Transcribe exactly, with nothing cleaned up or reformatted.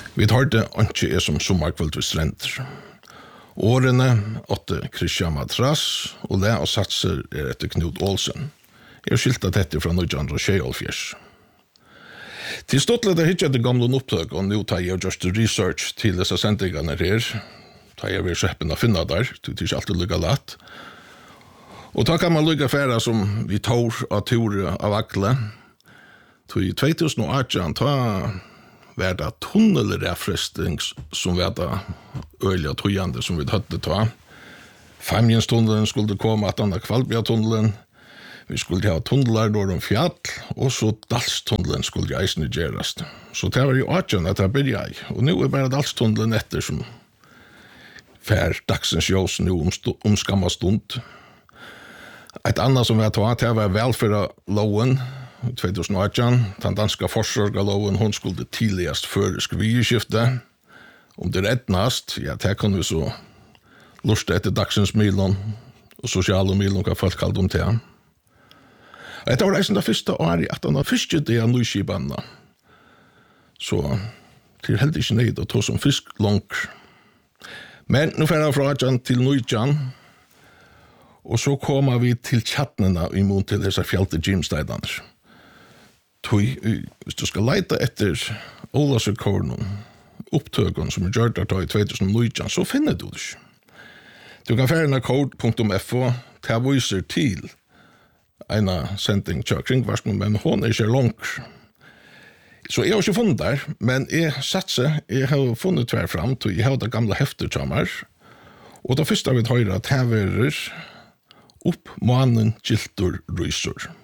Vi hørte ikke er som sommerkveld ved strender. Årene åtte Christian Matras, og det og satser er etter Knut Olsen. Jeg har skiltet dette fra nitton tjueåtte. Til ståttelig det hittet det gamle opptøk, og nå tar jeg just research til disse sendingene her. Tar jeg ved skjeppen å finne der, det er ikke alltid lykke lett. Og da kan man lykke færre som vi tar av Tore av Akle. I tjueåtte ta var det tunnelrefrestning som var det øyelig tøyende som vi hadde ta. Femjenstunnelen skulle komme, at denne Kvalbja-tunnelen. Vi skulle ha tunneler når om fjall, og så Dalstunnelen skulle eisene gjøres. Så det var jo åtjen at jeg begynte jeg. Og nå er bare Dalstunnelen etter som fær dagsens ljøs nå om, om skamma stund. Et annet som vi har tatt, det var velferderloven, tjueåtte, den danska forsørgerloven, hun skulle tidligast føre skvigeskifte. Om det rettnast, ja, det kan vi så lusta etter dagsens milen og sosiale milen, hva folk kalte om til. Dette var det første året at han har fisket det av nøyskibanene. Så det er heldig ikke nøyd å ta som fisk langt. Men nå fer jeg fra Ajan til Nøyjan, og så kommer vi til tjattnene imot til disse fjelte gymstedene. Hvis du skal leite etter Olasøkornen, opptøkene som er gjort der i tjueåtte, så finner du det ikke. Du kan færre code punktum f o til viser til en sending til kringvarsmen, men hun er ikke langt. Så jeg har ikke funnet der, men jeg satser, jeg har funnet tvær fram, til jeg har det gamle heftet til meg, og da første vi hører at her er opp mannen Gildur Rysur.